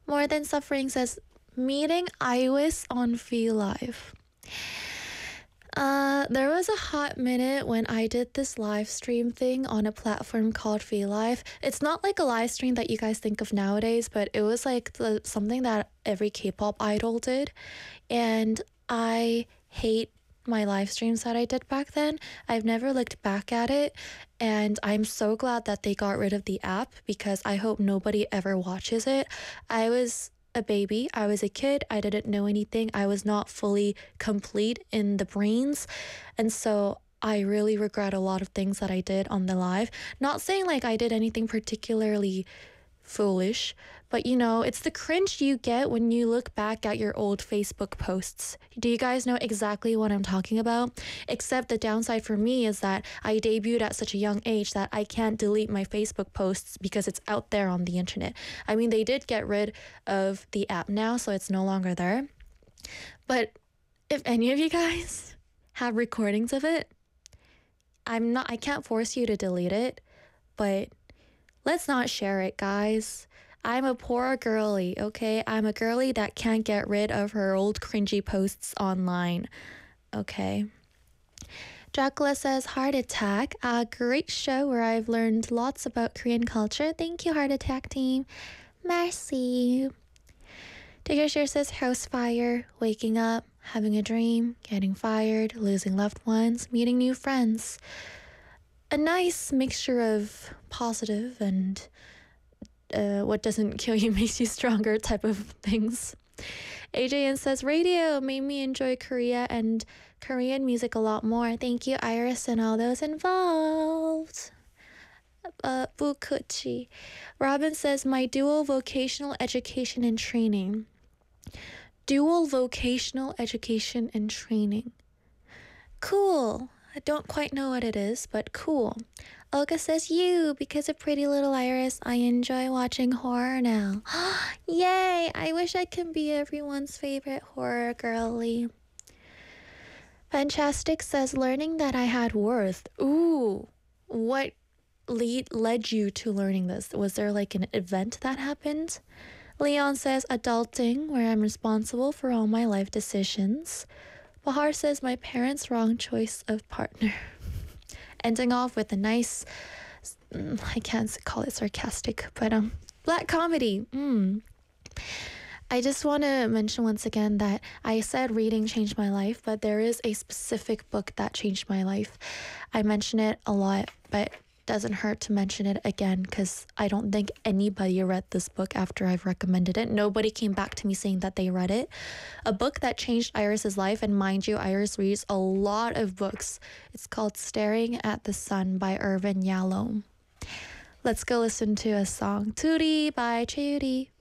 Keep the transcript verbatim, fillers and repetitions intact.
More Than Suffering says, meeting Iris on V Live. Uh, there was a hot minute when I did this live stream thing on a platform called V Live. It's not like a live stream that you guys think of nowadays, but it was like the, something that every K-pop idol did. And I hate my live streams that I did back then. I've never looked back at it, and I'm so glad that they got rid of the app because I hope nobody ever watches it. I was a baby. I was a kid. I didn't know anything. I was not fully complete in the brains. And so I really regret a lot of things that I did on the live. Not saying like I did anything particularly foolish, but you know, it's the cringe you get when you look back at your old Facebook posts. Do you guys know exactly what I'm talking about? Except the downside for me is that I debuted at such a young age that I can't delete my Facebook posts because it's out there on the internet. I mean, they did get rid of the app now, so it's no longer there. But if any of you guys have recordings of it, I'm not, I can't force you to delete it, but let's not share it, guys. I'm a poor girly, okay? I'm a girly that can't get rid of her old cringy posts online, okay? Dracula says, Heart Attack, a great show where I've learned lots about Korean culture. Thank you, Heart Attack team. Merci. Diggershare says, House fire, waking up, having a dream, getting fired, losing loved ones, meeting new friends. A nice mixture of positive and uh, what doesn't kill you makes you stronger type of things. A J N says, radio made me enjoy Korea and Korean music a lot more. Thank you, Iris, and all those involved. Uh, Bukuchi. Robin says, my dual vocational education and training. Dual vocational education and training. Cool. I don't quite know what it is, but cool. Olga says, you, because of Pretty Little Iris, I enjoy watching horror now. Yay! I wish I could be everyone's favorite horror girly. Fantastic says, learning that I had worth. Ooh, what lead led you to learning this? Was there like an event that happened? Leon says, adulting, where I'm responsible for all my life decisions. Bahar says, my parents' wrong choice of partner. Ending off with a nice, I can't call it sarcastic, but um, black comedy. Mm. I just want to mention once again that I said reading changed my life, but there is a specific book that changed my life. I mention it a lot, but doesn't hurt to mention it again because I don't think anybody read this book after I've recommended it. Nobody came back to me saying that they read it. A book that changed Iris's life, and mind you, Iris reads a lot of books. It's called Staring at the Sun by Irvin Yalom. Let's go listen to a song. Tootie by Chayuri.